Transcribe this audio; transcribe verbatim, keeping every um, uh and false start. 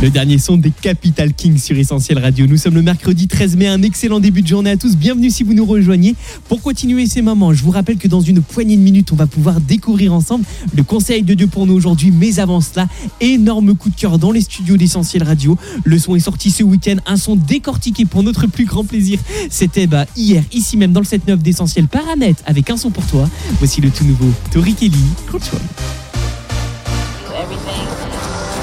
Le dernier son des Capital Kings sur Essentiel Radio. Nous sommes le mercredi treize mai, un excellent début de journée à tous. Bienvenue si vous nous rejoignez. Pour continuer ces moments, je vous rappelle que dans une poignée de minutes, on va pouvoir découvrir ensemble le conseil de Dieu pour nous aujourd'hui. Mais avant cela, énorme coup de cœur dans les studios d'Essentiel Radio. Le son est sorti ce week-end, un son décortiqué pour notre plus grand plaisir. C'était bah, hier, ici même dans le sept neuf d'Essentiel par Annette avec un son pour toi. Voici le tout nouveau Tori Kelly, Control.